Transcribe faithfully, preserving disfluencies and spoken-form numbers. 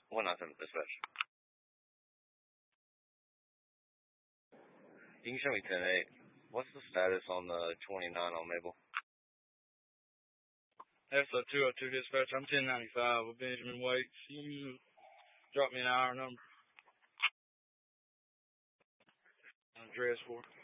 one nine seven dispatch. You can show me ten eight. What's the status on the twenty-nine on Maple? F O two oh two dispatch. I'm ten ninety-five with Benjamin Waits. You drop me an hour number. Address for